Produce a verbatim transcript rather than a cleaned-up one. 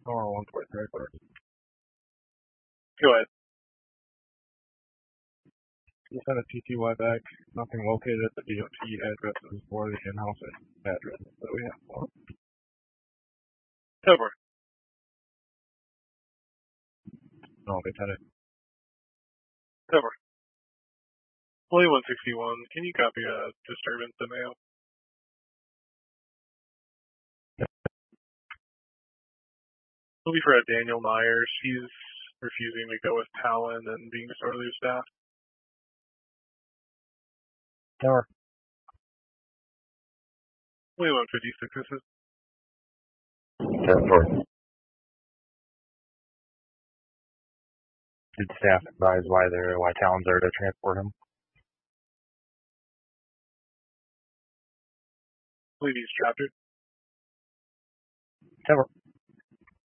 Hold on one quick right Go ahead. You sent a T T Y back. Nothing located at the D O T addresses or the in-house address that we have for. Over. No, Lieutenant. Over. Fully one sixty-one, can you copy a disturbance to mail? It'll be for a Daniel Myers. He's refusing to go with Talon and being disorderly with staff. Tower. Fully one fifty-six, this is. ten four. Did staff advise why they're why Talon's there to transport him? I believe he's trapped. Tower.